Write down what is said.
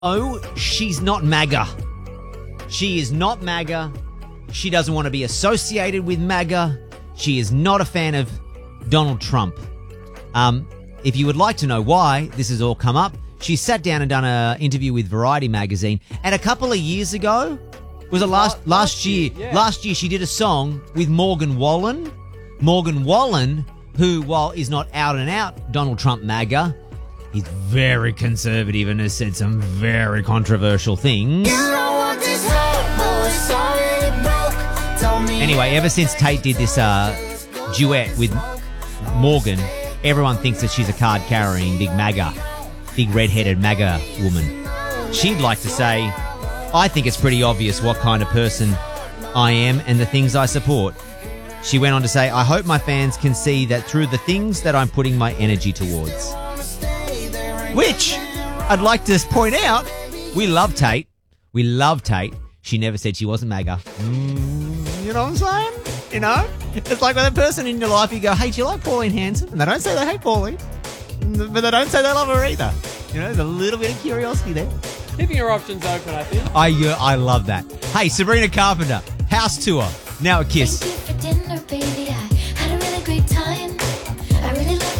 Oh, she's not MAGA. She is not MAGA. She doesn't want to be associated with MAGA. She is not a fan of Donald Trump. If you would like to know why this has all come up, she sat down and done an interview with Variety magazine. And a couple of years ago, was it last year? Yeah. Last year she did a song with Morgan Wallen. Morgan Wallen, who, while is not out and out Donald Trump MAGA, he's very conservative and has said some very controversial things. Anyway, ever since Tate did this duet with Morgan, everyone thinks that she's a card-carrying big MAGA, big red-headed MAGA woman. She'd like to say, I think it's pretty obvious what kind of person I am and the things I support. She went on to say, I hope my fans can see that through the things that I'm putting my energy towards. Which, I'd like to point out, we love Tate. We love Tate. She never said she wasn't MAGA. You know what I'm saying? You know? It's like with a person in your life, you go, hey, do you like Pauline Hanson? And they don't say they hate Pauline. But they don't say they love her either. You know, there's a little bit of curiosity there. Keeping your options open, I think. I love that. Hey, Sabrina Carpenter, house tour. Now a kiss.